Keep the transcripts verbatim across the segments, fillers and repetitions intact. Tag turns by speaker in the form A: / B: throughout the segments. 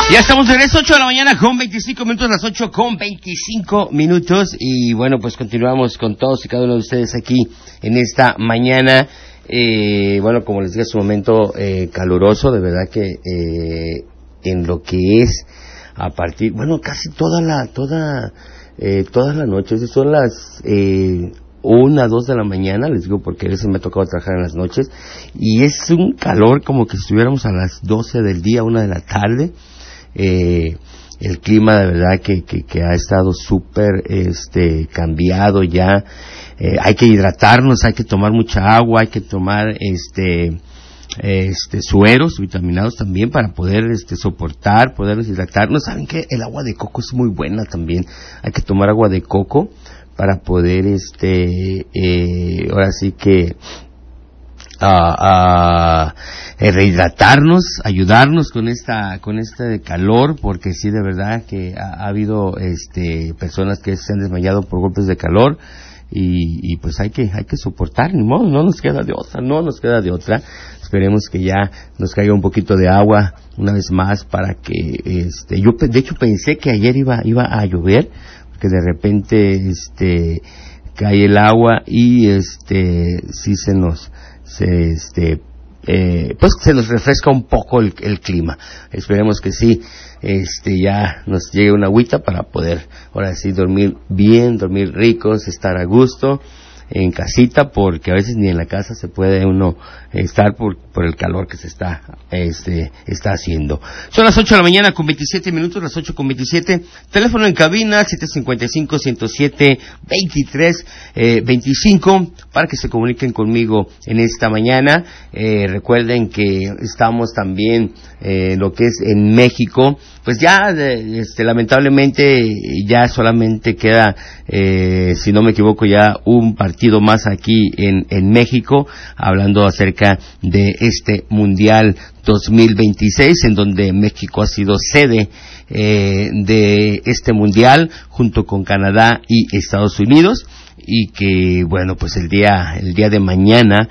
A: Ya estamos de regreso, ocho de la mañana con veinticinco minutos, las ocho con veinticinco minutos. Y bueno, pues continuamos con todos y cada uno de ustedes aquí en esta mañana. Eh, bueno, como les dije, es un momento eh, caluroso, de verdad que eh, en lo que es a partir, bueno, casi toda la, toda, eh, todas las noches, son las eh, una, dos de la mañana, les digo porque a veces me ha tocado trabajar en las noches, y es un calor como que si estuviéramos a las doce del día, una de la tarde. Eh, el clima de verdad que, que, que ha estado súper este, cambiado ya. Eh, hay que hidratarnos, hay que tomar mucha agua, hay que tomar este, este sueros vitaminados también para poder este, soportar, poder hidratarnos. ¿Saben qué? El agua de coco es muy buena también. Hay que tomar agua de coco para poder este eh, ahora sí que a, a rehidratarnos, ayudarnos con esta con este calor, porque sí, de verdad que ha, ha habido este personas que se han desmayado por golpes de calor y, y pues hay que hay que soportar, ni modo, no nos queda de otra, no nos queda de otra. Esperemos que ya nos caiga un poquito de agua una vez más para que este yo de hecho pensé que ayer iba iba a llover, porque de repente este cae el agua y este sí se nos se este eh, pues se nos refresca un poco el, el clima. Esperemos que sí este ya nos llegue una agüita para poder ahora sí dormir bien, dormir ricos, estar a gusto en casita, porque a veces ni en la casa se puede uno estar por, por el calor que se está este está haciendo. Son las ocho de la mañana con veintisiete minutos, las ocho con veintisiete. Teléfono en cabina siete cinco cinco, ciento siete, veintitrés veinticinco para que se comuniquen conmigo en esta mañana. Eh, recuerden que estamos también eh, lo que es en México. Pues ya, este, lamentablemente, ya solamente queda, eh, si no me equivoco, ya un partido más aquí en, en México, hablando acerca de este Mundial dos mil veintiséis, en donde México ha sido sede eh, de este Mundial, junto con Canadá y Estados Unidos. Y que bueno, pues el día el día de mañana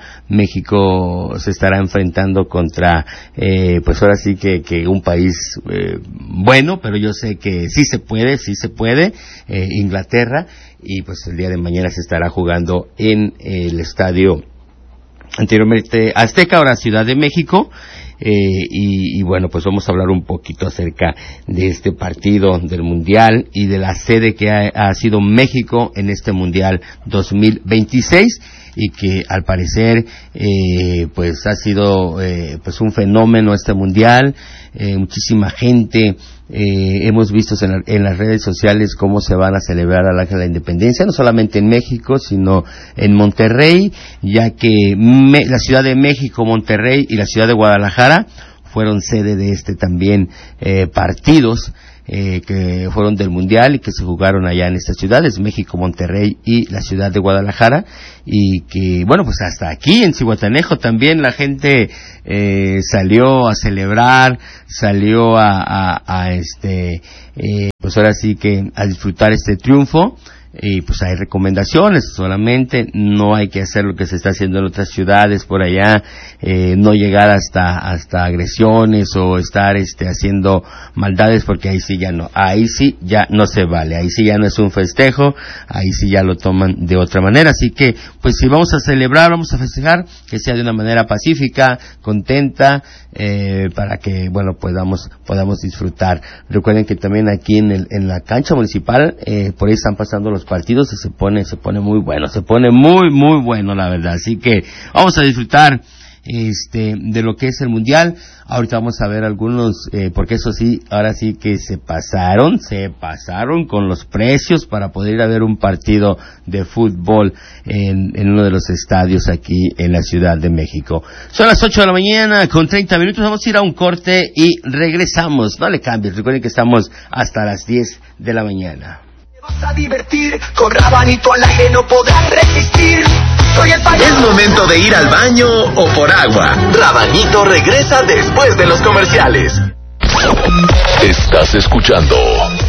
A: México se estará enfrentando contra eh, pues ahora sí que, que un país eh, bueno, pero yo sé que sí se puede, sí se puede, eh, Inglaterra, y pues el día de mañana se estará jugando en el estadio anteriormente Azteca, ahora Ciudad de México. Eh, y, y bueno, pues vamos a hablar un poquito acerca de este partido del Mundial y de la sede que ha, ha sido México en este Mundial dos mil veintiséis, y que al parecer eh, pues ha sido eh, pues un fenómeno este Mundial. Eh, muchísima gente, eh, hemos visto en, la, en las redes sociales cómo se van a celebrar el Ángel de la Independencia, no solamente en México, sino en Monterrey, ya que me, la Ciudad de México, Monterrey y la Ciudad de Guadalajara fueron sede de este también eh, partidos eh, que fueron del Mundial y que se jugaron allá en estas ciudades, México, Monterrey y la Ciudad de Guadalajara, y que bueno, pues hasta aquí en Zihuatanejo también la gente eh, salió a celebrar, salió a, a, a este eh, pues ahora sí que a disfrutar este triunfo. Y pues hay recomendaciones, solamente no hay que hacer lo que se está haciendo en otras ciudades por allá, eh, no llegar hasta hasta agresiones o estar este haciendo maldades, porque ahí sí ya no, ahí sí ya no se vale, ahí sí ya no es un festejo, ahí sí ya lo toman de otra manera. Así que pues si vamos a celebrar, vamos a festejar, que sea de una manera pacífica, contenta, eh, para que bueno podamos podamos disfrutar. Recuerden que también aquí en el en la cancha municipal, eh, por ahí están pasando los partidos y se pone se pone muy bueno, se pone muy muy bueno la verdad. Así que vamos a disfrutar este de lo que es el Mundial. Ahorita vamos a ver algunos, eh, porque eso sí, ahora sí que se pasaron, se pasaron con los precios para poder ir a ver un partido de fútbol en, en uno de los estadios aquí en la Ciudad de México. Son las ocho de la mañana con treinta minutos, vamos a ir a un corte y regresamos. No le cambies, recuerden que estamos hasta las diez de la mañana.
B: Vas a divertir, con Rabanito al aire no podrás resistir. Soy el payaso. Es momento de ir al baño o por agua. Rabanito regresa después de los comerciales.
C: Estás escuchando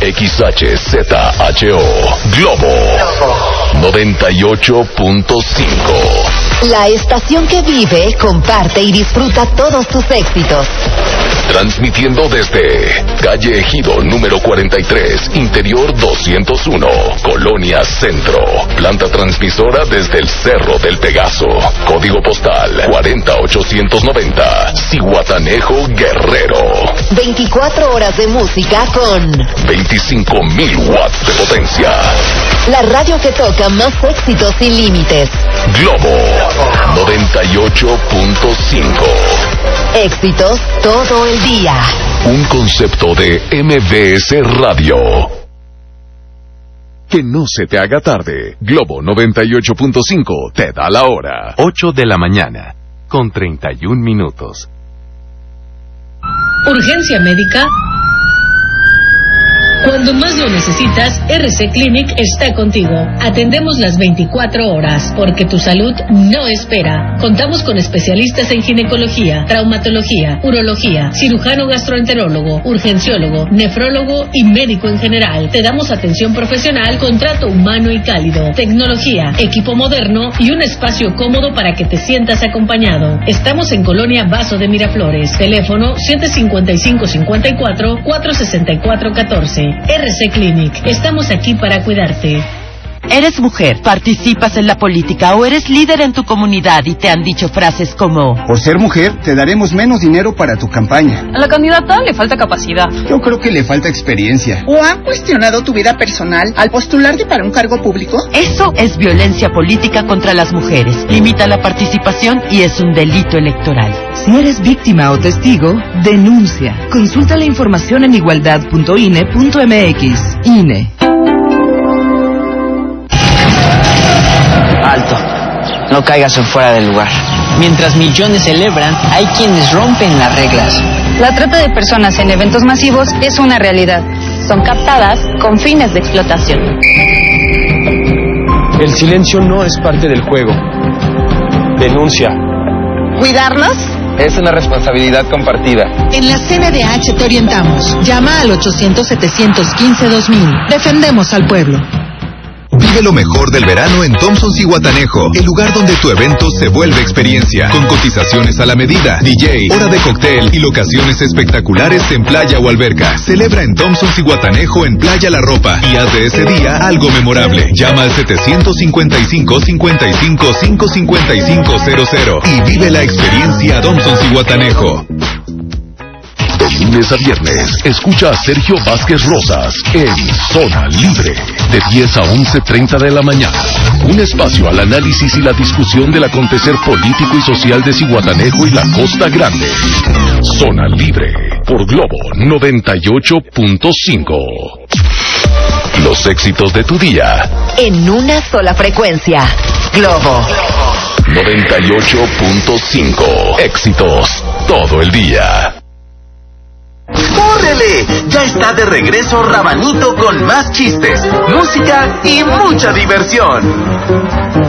B: X H Z H O Globo noventa y ocho punto cinco.
C: La estación que vive, comparte y disfruta todos tus éxitos.
B: Transmitiendo desde calle Ejido número cuarenta y tres, interior doscientos uno, Colonia Centro. Planta transmisora desde el Cerro del Pegaso. Código postal cuarenta ochocientos noventa, Zihuatanejo, Guerrero.
C: veinticuatro horas de música con
B: veinticinco mil watts de potencia.
C: La radio que toca más éxitos sin límites.
B: Globo noventa y ocho punto cinco.
C: Éxitos todo el día.
B: Un concepto de M V S Radio. Que no se te haga tarde. Globo noventa y ocho punto cinco te da la hora.
D: ocho de la mañana, con treinta y un minutos.
E: Urgencia médica. Cuando más lo necesitas, R C Clinic está contigo. Atendemos las veinticuatro horas, porque tu salud no espera. Contamos con especialistas en ginecología, traumatología, urología, cirujano gastroenterólogo, urgenciólogo, nefrólogo y médico en general. Te damos atención profesional con trato humano y cálido, tecnología, equipo moderno y un espacio cómodo para que te sientas acompañado. Estamos en Colonia Vaso de Miraflores. Teléfono siete cinco cinco, cinco cuatro, cuatro seis cuatro uno cuatro. R C Clinic, estamos aquí para cuidarte.
F: Eres mujer, participas en la política o eres líder en tu comunidad y te han dicho frases como:
G: por ser mujer, te daremos menos dinero para tu campaña.
H: A la candidata le falta capacidad.
G: Yo creo que le falta experiencia.
I: ¿O han cuestionado tu vida personal al postularte para un cargo público?
F: Eso es violencia política contra las mujeres. Limita la participación y es un delito electoral.
J: Si eres víctima o testigo, denuncia. Consulta la información en igualdad punto I N E punto M X. I N E.
K: Alto, no caigas en fuera del lugar. Mientras millones celebran, hay quienes rompen las reglas.
H: La trata de personas en eventos masivos es una realidad. Son captadas con fines de explotación.
L: El silencio no es parte del juego. Denuncia.
I: ¿Cuidarnos?
L: Es una responsabilidad compartida.
M: En la C N D H te orientamos. Llama al ochocientos, setecientos quince, dos mil. Defendemos al pueblo.
B: Vive lo mejor del verano en Thompson Zihuatanejo, el lugar donde tu evento se vuelve experiencia, con cotizaciones a la medida, D J, hora de cóctel y locaciones espectaculares en playa o alberca. Celebra en Thompson Zihuatanejo en Playa La Ropa y haz de ese día algo memorable. Llama al setecientos cincuenta y cinco, cincuenta y cinco, cinco cincuenta y cinco cero cero y vive la experiencia Thompson Zihuatanejo. De lunes a viernes, escucha a Sergio Vázquez Rosas en Zona Libre, de diez a once treinta de la mañana. Un espacio al análisis y la discusión del acontecer político y social de Zihuatanejo y la Costa Grande. Zona Libre, por Globo noventa y ocho punto cinco. Los éxitos de tu día.
C: En una sola frecuencia. Globo
B: noventa y ocho punto cinco. Éxitos todo el día.
N: ¡Córrele! Ya está de regreso Rabanito con más chistes, música y mucha diversión.